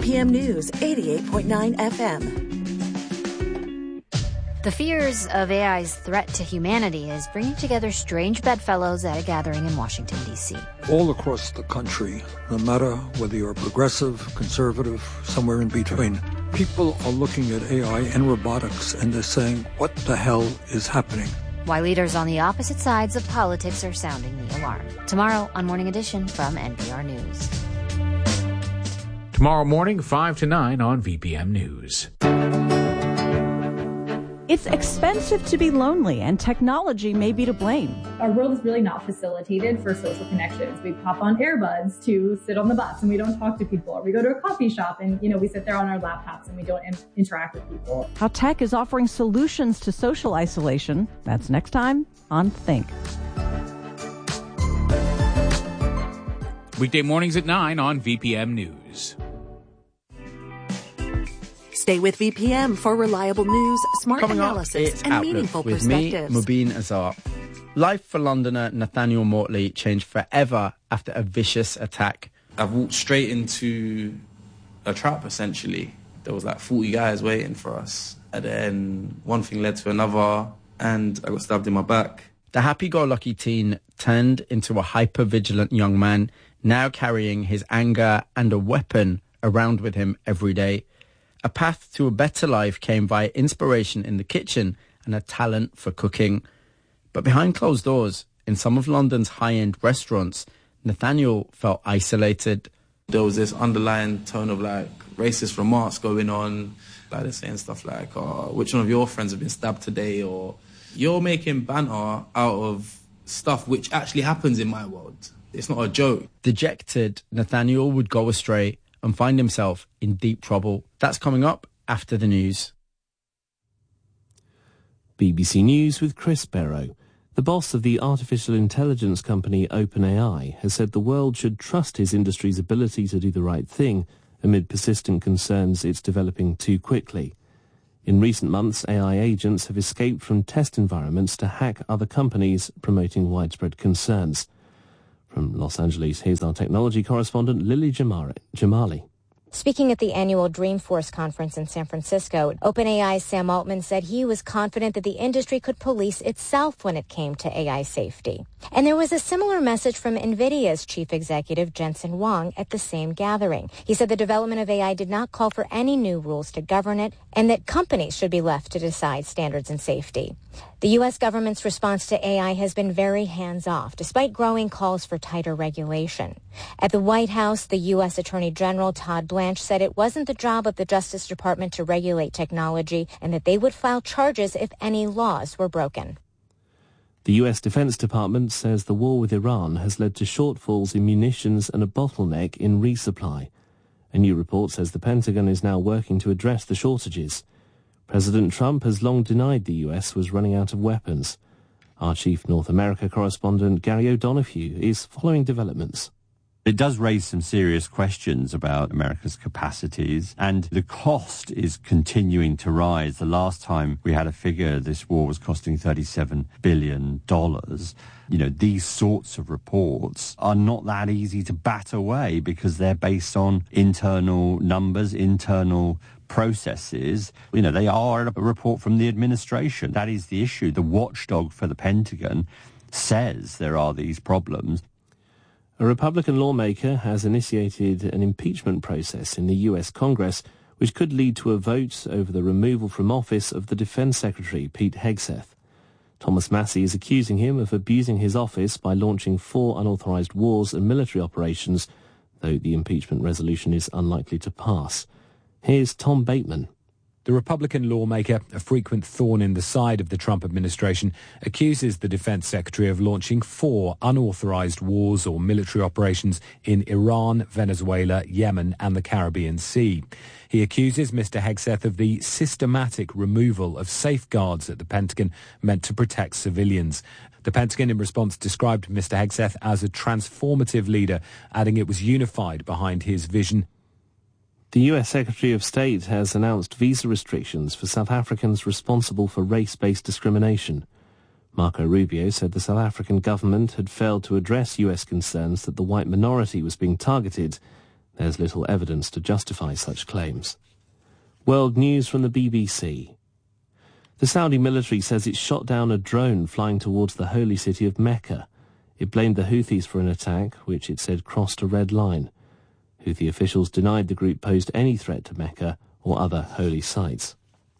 VPM News 88.9 FM. The fears of AI's threat to humanity is bringing together strange bedfellows at a gathering in Washington, D.C. All across the country, no matter whether you're progressive, conservative, somewhere in between, people are looking at AI and robotics and they're saying, what the hell is happening? Why leaders on the opposite sides of politics are sounding the alarm. Tomorrow on Morning Edition from NPR News. Tomorrow morning, 5 to 9 on VPM News. It's expensive to be lonely, and technology may be to blame. Our world is really not facilitated for social connections. We pop on earbuds to sit on the bus and we don't talk to people. Or we go to a coffee shop and, we sit there on our laptops and we don't interact with people. How tech is offering solutions to social isolation. That's next time on Think. Weekday mornings at 9 on VPM News. Stay with VPM for reliable news, smart Coming analysis, up, and Outlook meaningful with perspectives. me, Mubin Azar. Life for Londoner Nathaniel Mortley changed forever after a vicious attack. I walked straight into a trap, essentially. There was like 40 guys waiting for us. And then one thing led to another, and I got stabbed in my back. The happy-go-lucky teen turned into a hyper-vigilant young man, now carrying his anger and a weapon around with him every day. A path to a better life came via inspiration in the kitchen and a talent for cooking. But behind closed doors, in some of London's high-end restaurants, Nathaniel felt isolated. There was this underlying tone of like racist remarks going on. Like they're saying stuff like, which one of your friends have been stabbed today? Or you're making banter out of stuff which actually happens in my world. It's not a joke. Dejected, Nathaniel would go astray and find himself in deep trouble. That's coming up after the news. BBC News with Chris Barrow. The boss of the artificial intelligence company OpenAI has said the world should trust his industry's ability to do the right thing amid persistent concerns it's developing too quickly. In recent months, AI agents have escaped from test environments to hack other companies, promoting widespread concerns. From Los Angeles, here's our technology correspondent, Lily Jamali. Speaking at the annual Dreamforce conference in San Francisco, OpenAI's Sam Altman said he was confident that the industry could police itself when it came to AI safety. And there was a similar message from NVIDIA's chief executive, Jensen Huang, at the same gathering. He said the development of AI did not call for any new rules to govern it, and that companies should be left to decide standards and safety. The U.S. government's response to AI has been very hands-off, despite growing calls for tighter regulation. At the White House, the U.S. Attorney General Todd Blanche said it wasn't the job of the Justice Department to regulate technology and that they would file charges if any laws were broken. The U.S. Defense Department says the war with Iran has led to shortfalls in munitions and a bottleneck in resupply. A new report says the Pentagon is now working to address the shortages. President Trump has long denied the U.S. was running out of weapons. Our chief North America correspondent, Gary O'Donoghue, is following developments. It does raise some serious questions about America's capacities, and the cost is continuing to rise. The last time we had a figure, this war was costing $37 billion. These sorts of reports are not that easy to bat away because they're based on internal numbers, internal processes. They are a report from the administration. That is the issue. The watchdog for the Pentagon says there are these problems. A Republican lawmaker has initiated an impeachment process in the U.S. Congress, which could lead to a vote over the removal from office of the Defense Secretary, Pete Hegseth. Thomas Massie is accusing him of abusing his office by launching 4 unauthorized wars and military operations, though the impeachment resolution is unlikely to pass. Here's Tom Bateman. The Republican lawmaker, a frequent thorn in the side of the Trump administration, accuses the defense secretary of launching 4 unauthorized wars or military operations in Iran, Venezuela, Yemen and the Caribbean Sea. He accuses Mr. Hegseth of the systematic removal of safeguards at the Pentagon meant to protect civilians. The Pentagon, in response, described Mr. Hegseth as a transformative leader, adding it was unified behind his vision. The U.S. Secretary of State has announced visa restrictions for South Africans responsible for race-based discrimination. Marco Rubio said the South African government had failed to address U.S. concerns that the white minority was being targeted. There's little evidence to justify such claims. World news from the BBC. The Saudi military says it shot down a drone flying towards the holy city of Mecca. It blamed the Houthis for an attack, which it said crossed a red line. Houthi officials denied the group posed any threat to Mecca or other holy sites.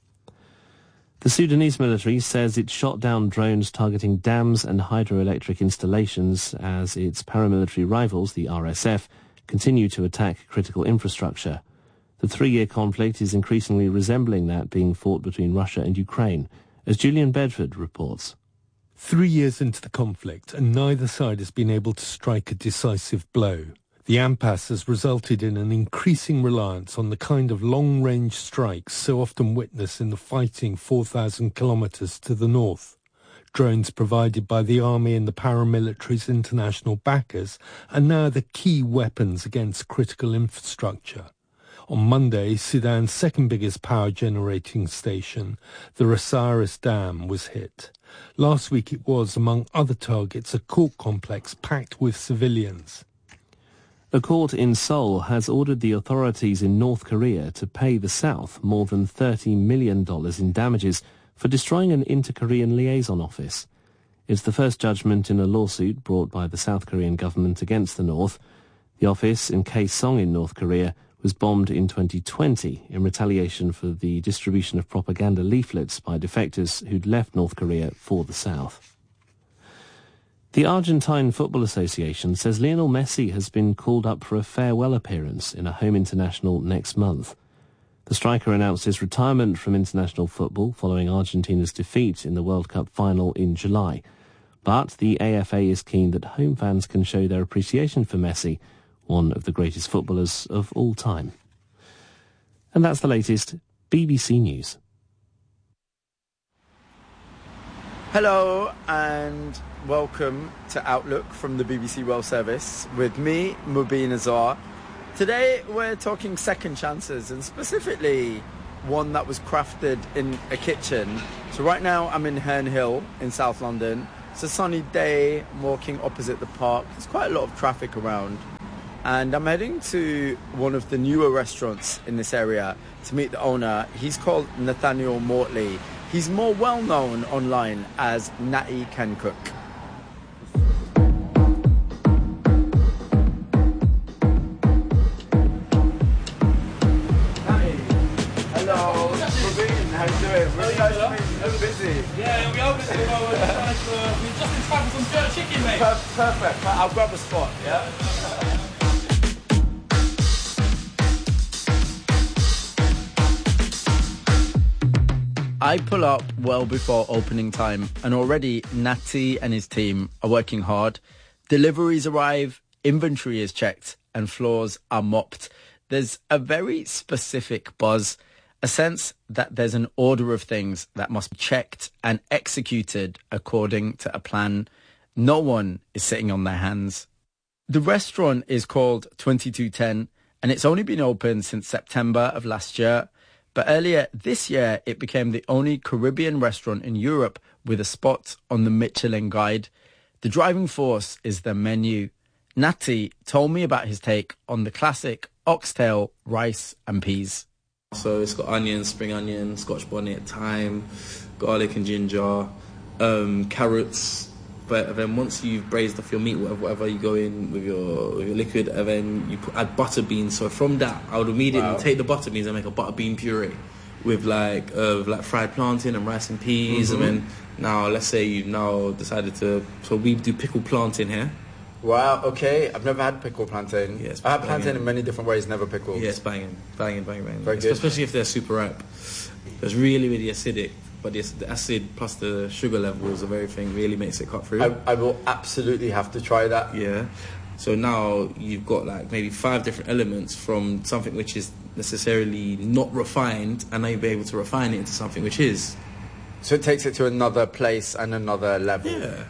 The Sudanese military says it shot down drones targeting dams and hydroelectric installations as its paramilitary rivals, the RSF, continue to attack critical infrastructure. The 3-year conflict is increasingly resembling that being fought between Russia and Ukraine, as Julian Bedford reports. 3 years into the conflict, and neither side has been able to strike a decisive blow. The impasse has resulted in an increasing reliance on the kind of long-range strikes so often witnessed in the fighting 4,000 kilometres to the north. Drones provided by the army and the paramilitary's international backers are now the key weapons against critical infrastructure. On Monday, Sudan's second biggest power generating station, the Osiris Dam, was hit. Last week it was, among other targets, a court complex packed with civilians. A court in Seoul has ordered the authorities in North Korea to pay the South more than $30 million in damages for destroying an inter-Korean liaison office. It's the first judgment in a lawsuit brought by the South Korean government against the North. The office in Kaesong in North Korea was bombed in 2020 in retaliation for the distribution of propaganda leaflets by defectors who'd left North Korea for the South. The Argentine Football Association says Lionel Messi has been called up for a farewell appearance in a home international next month. The striker announced his retirement from international football following Argentina's defeat in the World Cup final in July. But the AFA is keen that home fans can show their appreciation for Messi, one of the greatest footballers of all time. And that's the latest BBC News. Hello and welcome to Outlook from the BBC World Service with me, Mubin Azar. Today we're talking second chances, and specifically one that was crafted in a kitchen. So right now I'm in Herne Hill in South London. It's a sunny day, I'm walking opposite the park. There's quite a lot of traffic around. And I'm heading to one of the newer restaurants in this area to meet the owner. He's called Nathaniel Mortley. He's more well known online as Natty Can Cook. Natty, hello. Mubin, how you doing? Really nice to meet you. You're busy. Yeah, we are busy. We're just in time for some jerk chicken, mate. Perfect. I'll grab a spot, yeah? I pull up well before opening time, and already Natty and his team are working hard. Deliveries arrive, inventory is checked, and floors are mopped. There's a very specific buzz, a sense that there's an order of things that must be checked and executed according to a plan. No one is sitting on their hands. The restaurant is called 2210, and it's only been open since September of last year. But earlier this year, it became the only Caribbean restaurant in Europe with a spot on the Michelin Guide. The driving force is the menu. Natty told me about his take on the classic oxtail, rice and peas. So it's got onions, spring onion, scotch bonnet, thyme, garlic and ginger, carrots. But then once you've braised off your meat, whatever you go in with your liquid, and then you add butter beans. So from that, I would immediately take the butter beans and make a butter bean puree with like fried plantain and rice and peas. Mm-hmm. And then now, let's say you've now decided to, so we do pickled plantain here. Wow, okay. I've never had pickled plantain. Yes, I have plantain in many different ways, never pickled. Yes, banging. Very good. Especially if they're super ripe. It's really, really acidic. But the acid plus the sugar levels of everything really makes it cut through. I will absolutely have to try that. Yeah. So now you've got like maybe 5 different elements from something which is necessarily not refined, and now you'll be able to refine it into something which is. So it takes it to another place and another level. Yeah.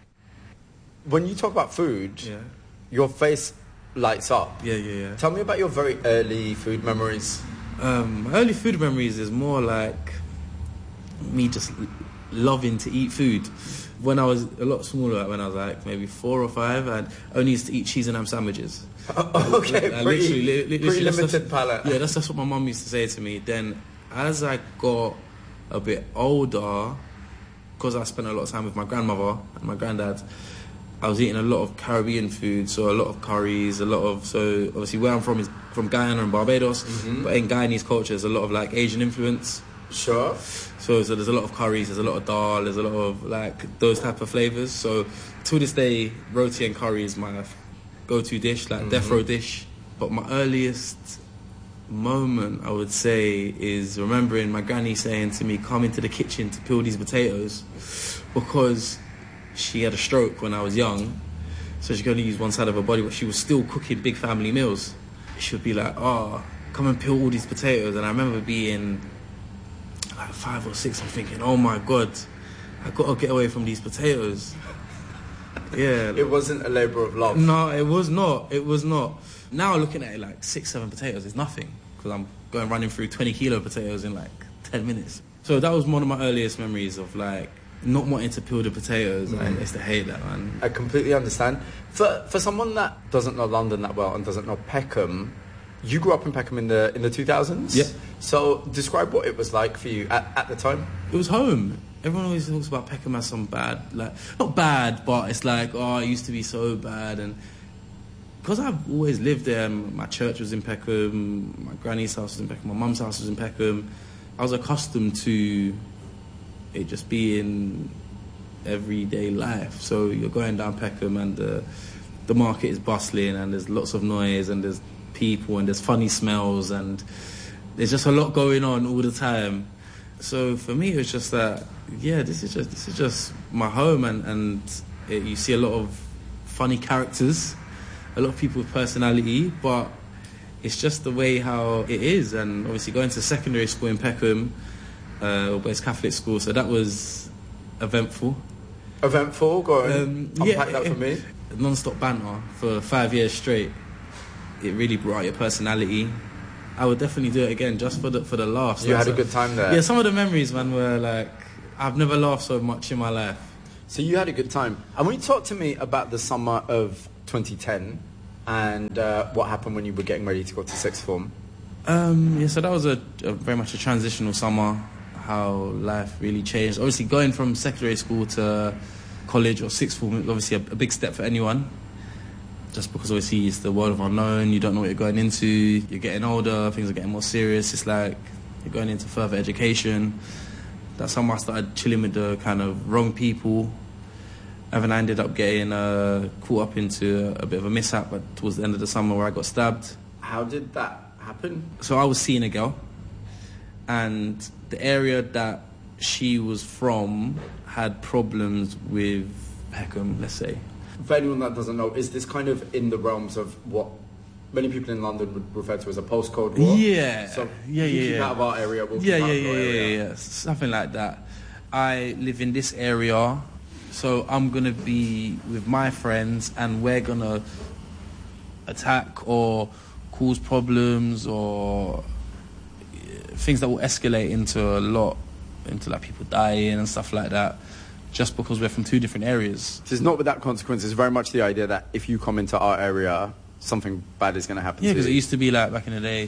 When you talk about food, your face lights up. Yeah. Tell me about your very early food memories. My early food memories is more like me just loving to eat food. When I was a lot smaller, when I was like maybe 4 or 5, I only used to eat cheese and ham sandwiches. Okay, pretty limited palette. Yeah, that's what my mum used to say to me. Then as I got a bit older, because I spent a lot of time with my grandmother and my granddad, I was eating a lot of Caribbean food, so a lot of curries, so obviously where I'm from is from Guyana and Barbados, but in Guyanese culture there's a lot of like Asian influence. Sure. So there's a lot of curries, there's a lot of dal, there's a lot of like those type of flavours. So to this day, roti and curry is my go-to dish, like death row dish. But my earliest moment, I would say, is remembering my granny saying to me, come into the kitchen to peel these potatoes, because she had a stroke when I was young, so she could only use one side of her body, but she was still cooking big family meals. She would be like, come and peel all these potatoes. And I remember being like 5 or 6, I'm thinking, oh my God, I got to get away from these potatoes. Yeah. It wasn't a labour of love. No, it was not. Now looking at it, like 6, 7 potatoes is nothing, because I'm running through 20 kilo potatoes in like 10 minutes. So that was one of my earliest memories of like not wanting to peel the potatoes. I used to hate that, man. I completely understand. For someone that doesn't know London that well and doesn't know Peckham, you grew up in Peckham in the 2000s? Yeah. So describe what it was like for you at the time. It was home. Everyone always talks about Peckham as some bad, like, not bad, but it's like, it used to be so bad. And because I've always lived there, my church was in Peckham, my granny's house was in Peckham, my mum's house was in Peckham, I was accustomed to it just being everyday life. So you're going down Peckham and the market is bustling and there's lots of noise and there's people and there's funny smells and there's just a lot going on all the time. So for me, it was just that, this is just my home, and you see a lot of funny characters, a lot of people with personality, but it's just the way how it is. And obviously going to secondary school in Peckham, boys Catholic school, so that was eventful. Eventful? Go on, unpack that for me. Non-stop banter for 5 years straight. It really brought out your personality. I would definitely do it again, just for the laughs. You had a good time there? Yeah, some of the memories, man, were like, I've never laughed so much in my life. So you had a good time. And when you talk to me about the summer of 2010 and what happened when you were getting ready to go to sixth form? So that was a very much a transitional summer, how life really changed. Obviously, going from secondary school to college or sixth form is obviously a big step for anyone. Just because obviously it's the world of unknown, you don't know what you're going into, you're getting older, things are getting more serious, it's like you're going into further education. That summer I started chilling with the kind of wrong people, and then I ended up getting caught up into a bit of a mishap towards the end of the summer where I got stabbed. How did that happen? So I was seeing a girl, and the area that she was from had problems with Peckham, let's say. For anyone that doesn't know, is this kind of in the realms of what many people in London would refer to as a postcode war? Yeah. So keep out of our area, we'll keep out of your area. Yeah, something like that. I live in this area, so I'm going to be with my friends and we're going to attack or cause problems or things that will escalate into like people dying and stuff like that, just because we're from two different areas. So it's not without consequences. It's very much the idea that if you come into our area, something bad is going to happen to you. Yeah, because it used to be like back in the day,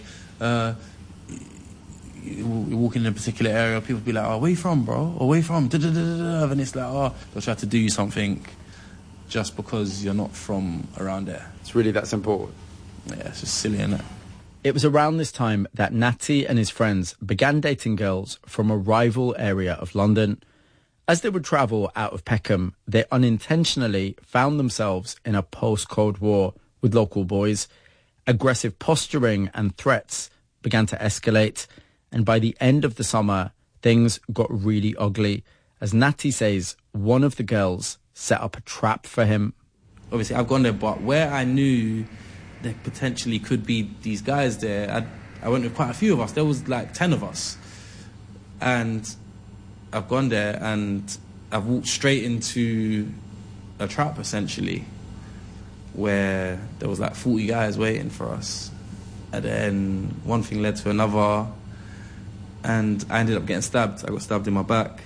you walk in a particular area, people be like, where you from, bro? Or where you from? And it's like, they'll try to do you something just because you're not from around there. It's really that simple. Yeah, it's just silly, isn't it? It was around this time that Natty and his friends began dating girls from a rival area of London. As they would travel out of Peckham, they unintentionally found themselves in a post-Cold War with local boys. Aggressive posturing and threats began to escalate, and by the end of the summer, things got really ugly. As Natty says, one of the girls set up a trap for him. Obviously, I've gone there, but where I knew there potentially could be these guys there, I went with quite a few of us. There was like 10 of us. And I've gone there and I've walked straight into a trap, essentially, where there was like 40 guys waiting for us. And then one thing led to another, and I ended up getting stabbed. I got stabbed in my back.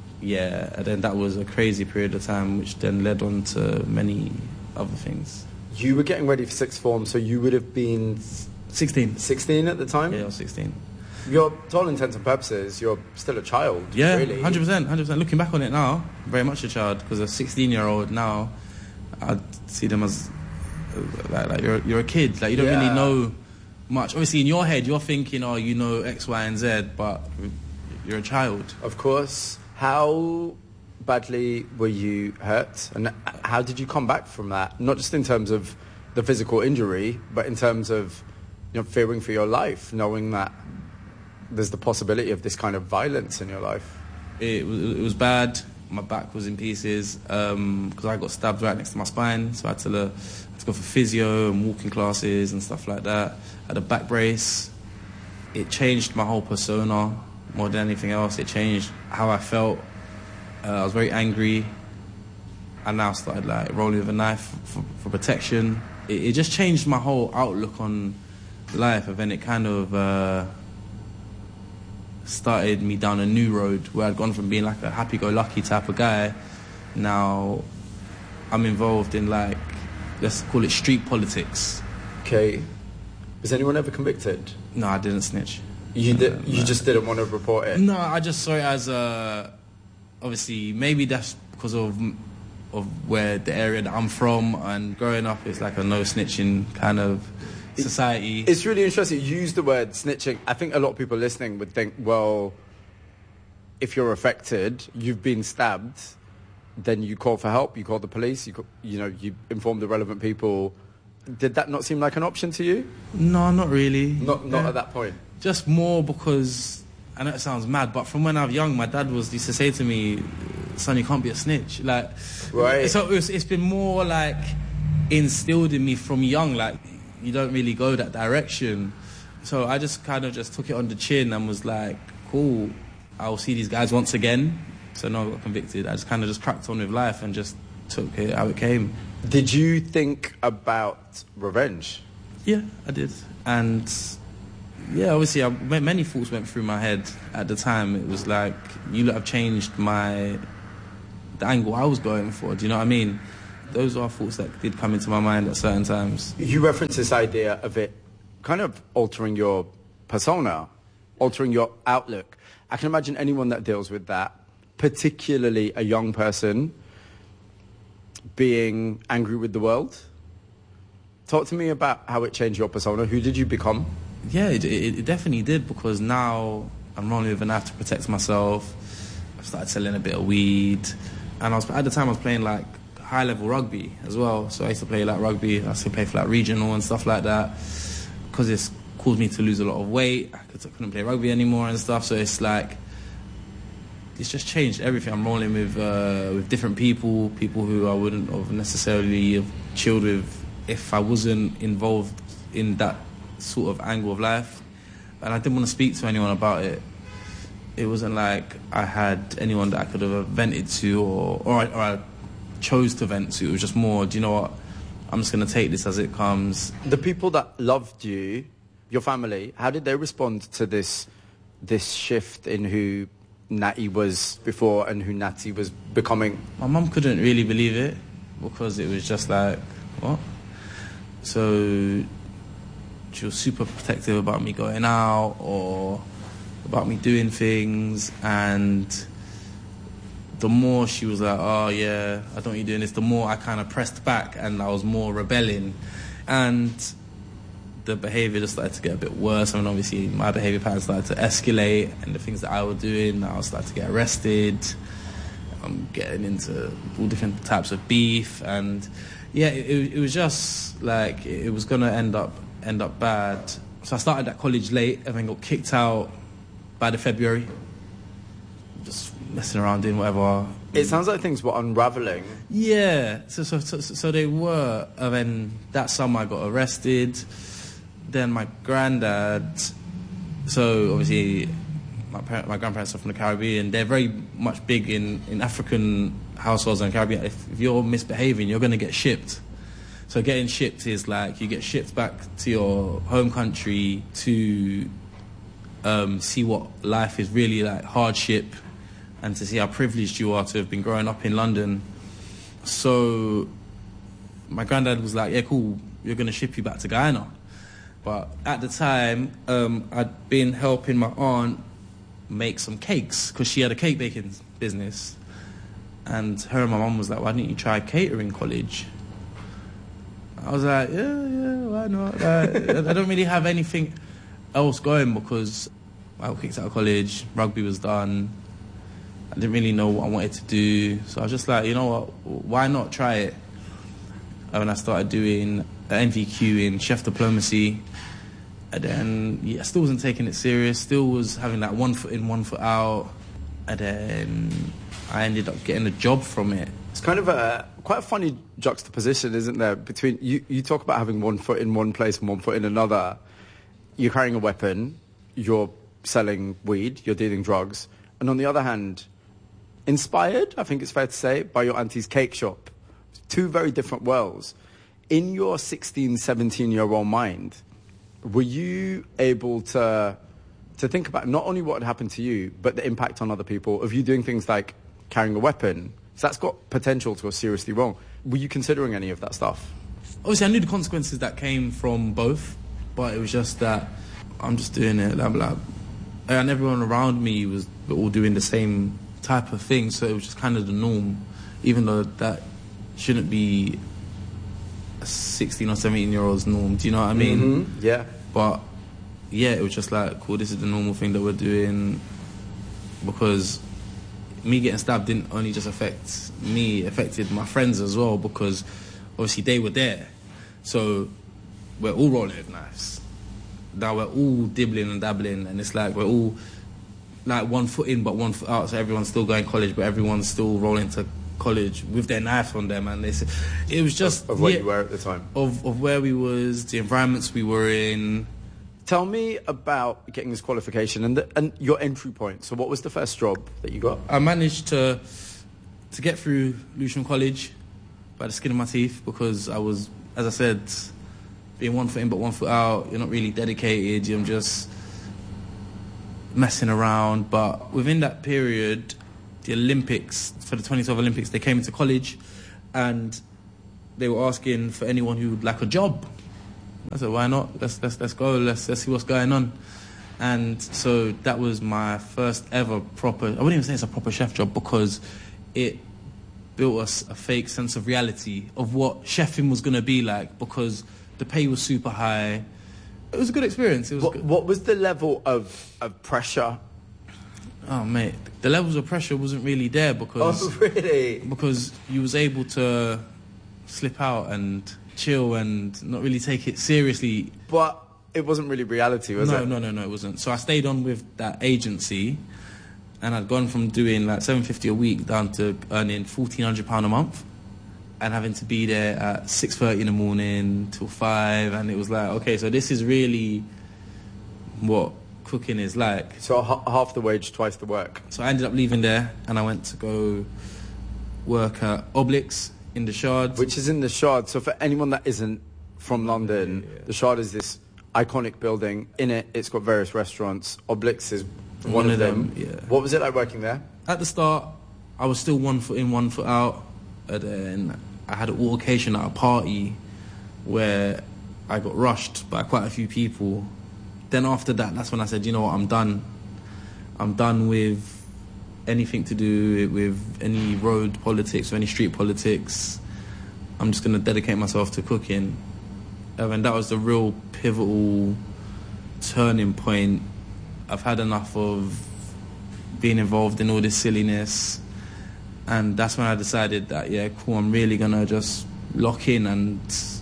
Yeah, and then that was a crazy period of time, which then led on to many other things. You were getting ready for sixth form, so you would have been 16. 16 at the time? Yeah, I was 16. You're, to all intents and purposes, you're still a child. Yeah, really. 100%. Looking back on it now, very much a child, because a 16-year-old now, I'd see them as like you're a kid. Like, you don't really know much. Obviously, in your head, you're thinking, oh, you know X, Y, and Z, but you're a child. Of course. How badly were you hurt, and how did you come back from that? Not just in terms of the physical injury, but in terms of, you know, fearing for your life, knowing that there's the possibility of this kind of violence in your life. It was bad. My back was in pieces because I got stabbed right next to my spine, so I had to go for physio and walking classes and stuff like that. I had a back brace. It changed my whole persona more than anything else. It changed how I felt. I was very angry. I now started like rolling with a knife for protection. It just changed my whole outlook on life, and then it kind of started me down a new road where I'd gone from being like a happy-go-lucky type of guy. Now I'm involved in, like, let's call it street politics. Okay. Was anyone ever convicted? No, I didn't snitch. You just didn't want to report it? No, I just saw it as obviously, maybe that's because of where the area that I'm from, and growing up, it's like a no snitching kind of society. It's really interesting. You use the word snitching. I think a lot of people listening would think, well, if you're affected, you've been stabbed, then you call for help, you call the police, you inform the relevant people. Did that not seem like an option to you? No, not really. Not at that point? Just more because, I know it sounds mad, but from when I was young, my dad used to say to me, son, you can't be a snitch. Like, right. So it's been more like instilled in me from young, like, you don't really go that direction. So I just kind of just took it on the chin and was like, cool, I'll see these guys once again. So no, I got convicted. I just kind of just cracked on with life and just took it how it came. Did you think about revenge? Yeah, I did. And yeah, obviously many thoughts went through my head at the time. It was like, you lot have changed the angle I was going for. Do you know what I mean? Those are thoughts that did come into my mind at certain times. You reference this idea of it kind of altering your persona, altering your outlook. I can imagine anyone that deals with that, particularly a young person, being angry with the world. Talk to me about how it changed your persona. Who did you become? Yeah, it definitely did, because now I'm rolling with a knife to protect myself. I've started selling a bit of weed. And at the time I was playing like high-level rugby as well. So I used to play like rugby. I used to play for like regional and stuff like that. Because it's caused me to lose a lot of weight. I couldn't play rugby anymore and stuff. So it's like, it's just changed everything. I'm rolling with different people who I wouldn't have necessarily have chilled with if I wasn't involved in that sort of angle of life. And I didn't want to speak to anyone about it. It wasn't like I had anyone that I could have vented to or I chose to vent to. It was just more, do you know what, I'm just going to take this as it comes. The people that loved you, your family, how did they respond to this shift in who Natty was before and who Natty was becoming? My mum couldn't really believe it, because it was just like, what? So she was super protective about me going out or about me doing things, and the more she was like, oh yeah, I don't want you doing this, the more I kind of pressed back and I was more rebelling, and the behaviour just started to get a bit worse. I mean, obviously my behaviour pattern started to escalate, and the things that I was doing, I was starting to get arrested. I'm getting into all different types of beef, and yeah, it was just like, it was going to end up bad. So I started at college late and then got kicked out by the February. Just messing around, doing whatever. It sounds like things were unravelling. Yeah, so they were. And then that summer I got arrested. Then my granddad, so obviously my grandparents are from the Caribbean. They're very much big in African households in the Caribbean. If you're misbehaving, you're going to get shipped. So getting shipped is like, you get shipped back to your home country to see what life is really like, hardship, and to see how privileged you are to have been growing up in London. So my granddad was like, yeah, cool, we're going to ship you back to Guyana. But at the time, I'd been helping my aunt make some cakes because she had a cake baking business. And her and my mum was like, why didn't you try catering college? I was like, yeah, why not? I don't really have anything else going because I got kicked out of college, rugby was done. I didn't really know what I wanted to do. So I was just like, you know what, why not try it? And I started doing an NVQ in chef diplomacy. And then, I still wasn't taking it serious, still was having that 1 foot in, 1 foot out. And then I ended up getting a job from it. It's kind of quite a funny juxtaposition, isn't there? Between you talk about having 1 foot in one place and 1 foot in another. You're carrying a weapon, you're selling weed, you're dealing drugs. And on the other hand, inspired, I think it's fair to say, by your auntie's cake shop. Two very different worlds. In your 16, 17-year-old mind, were you able to think about not only what had happened to you, but the impact on other people of you doing things like carrying a weapon? So that's got potential to go seriously wrong. Were you considering any of that stuff? Obviously, I knew the consequences that came from both, but it was just that I'm just doing it. And everyone around me was all doing the same type of thing, so it was just kind of the norm, even though that shouldn't be a 16 or 17-year-old's norm. Do you know what I mean? Mm-hmm. Yeah. But yeah, it was just like, cool, this is the normal thing that we're doing, because me getting stabbed didn't only just affect me, it affected my friends as well, because obviously they were there. So we're all rolling with knives. Now we're all dibbling and dabbling, and it's like we're all like 1 foot in but 1 foot out, so everyone's still going to college, but everyone's still rolling to college with their knife on them. And it was just of where you were at the time, of where we was, the environments we were in. Tell me about getting this qualification and your entry point. So what was the first job that you got? I managed to get through Lewisham College by the skin of my teeth, because I was, as I said, being 1 foot in but 1 foot out. You're not really dedicated, you're just messing around. But within that period, the Olympics, for the 2012 Olympics, they came into college and they were asking for anyone who would like a job. I said, why not? Let's go. Let's see what's going on. And so that was my first ever proper, I wouldn't even say it's a proper chef job, because it built us a fake sense of reality of what chefing was going to be like, because the pay was super high. It was a good experience. It was good. What was the level of pressure? Oh, mate, the levels of pressure wasn't really there, because... Oh, really? Because you was able to slip out and chill and not really take it seriously. But it wasn't really reality, was it? No, it wasn't. So I stayed on with that agency, and I'd gone from doing like $750 a week down to earning £1,400 a month, and having to be there at 6:30 in the morning till 5, and it was like, okay, so this is really what cooking is like. So half the wage, twice the work. So I ended up leaving there, and I went to go work at Oblix in the Shard. Which is in the Shard. So for anyone that isn't from London, the Shard is this iconic building. In it, it's got various restaurants. Oblix is one of them. Yeah. What was it like working there? At the start, I was still 1 foot in, 1 foot out. And then I had an altercation at a party where I got rushed by quite a few people. Then after that, that's when I said, you know what, I'm done. I'm done with anything to do with any road politics or any street politics. I'm just going to dedicate myself to cooking. And that was the real pivotal turning point. I've had enough of being involved in all this silliness. And that's when I decided that, yeah, cool, I'm really going to just lock in, and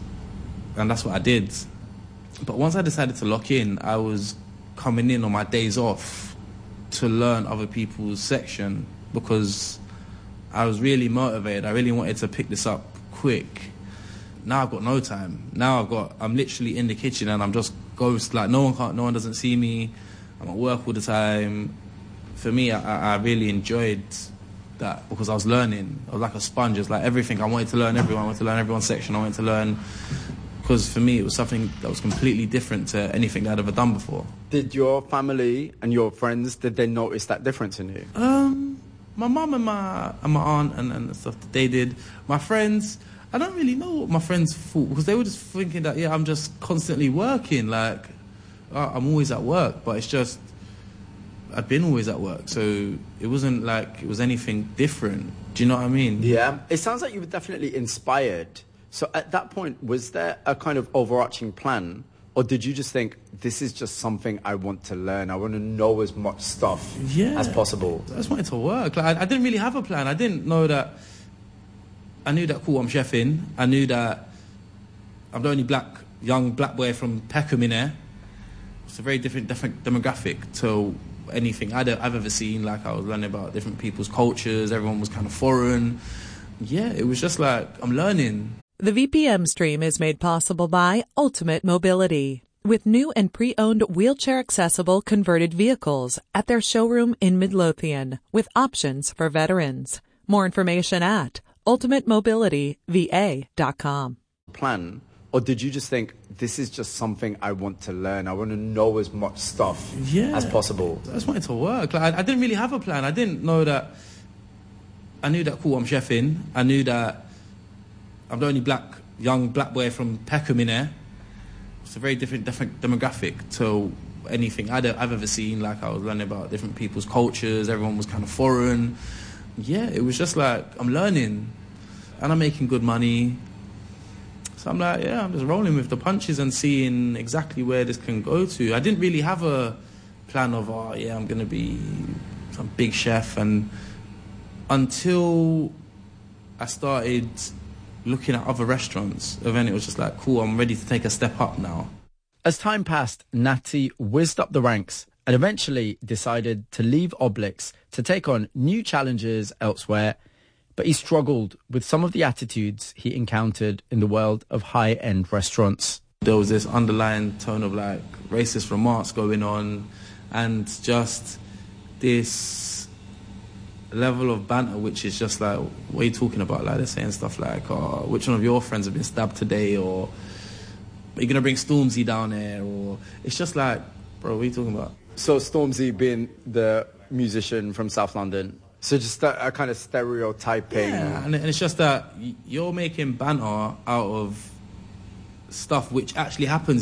that's what I did. But once I decided to lock in, I was coming in on my days off to learn other people's section, because I was really motivated. I really wanted to pick this up quick. Now I've got no time. I'm literally in the kitchen and I'm just ghost, like no one doesn't see me. I'm at work all the time. For me, I really enjoyed that, because I was learning. I was like a sponge. It's like everything. I wanted to learn everyone. I wanted to learn everyone's section. I wanted to learn, because for me it was something that was completely different to anything that I'd ever done before. Did your family and your friends, did they notice that difference in you? My mum and my aunt and stuff, they did. My friends, I don't really know what my friends thought, because they were just thinking that, I'm just constantly working, like, I'm always at work, but it's just, I'd been always at work, so it wasn't like it was anything different. Do you know what I mean? Yeah. It sounds like you were definitely inspired. So at that point, was there a kind of overarching plan, or did you just think, this is just something I want to learn, I want to know as much stuff as possible? I just wanted to work. Like, I didn't really have a plan. I didn't know that. I knew that, cool, I'm chefing. I knew that I'm the only young black boy from Peckham in there. It's a very different demographic to anything I've ever seen. Like, I was learning about different people's cultures. Everyone was kind of foreign. Yeah, it was just like, I'm learning. The VPM stream is made possible by Ultimate Mobility, with new and pre-owned wheelchair-accessible converted vehicles at their showroom in Midlothian, with options for veterans. More information at ultimatemobilityva.com. Plan, or did you just think, this is just something I want to learn, I want to know as much stuff as possible? I just wanted to work. Like, I didn't really have a plan. I didn't know that. I knew that, cool, I'm chefing. I knew that I'm the only young black boy from Peckham in there. It's a very different demographic to anything I've ever seen. Like, I was learning about different people's cultures. Everyone was kind of foreign. Yeah, it was just like, I'm learning, and I'm making good money. So I'm like, I'm just rolling with the punches and seeing exactly where this can go to. I didn't really have a plan of, I'm going to be some big chef, and until I started looking at other restaurants, and then it was just like, cool, I'm ready to take a step up now. As time passed, Natty whizzed up the ranks and eventually decided to leave Obelix to take on new challenges elsewhere, but he struggled with some of the attitudes he encountered in the world of high-end restaurants. There was this underlying tone of like racist remarks going on, and just this level of banter, which is just like, what are you talking about? Like, they're saying stuff like, which one of your friends have been stabbed today, or are you going to bring Stormzy down there? Or it's just like, bro, what are you talking about? So Stormzy being the musician from South London, so just a kind of stereotyping. Yeah, and it's just that you're making banter out of stuff which actually happens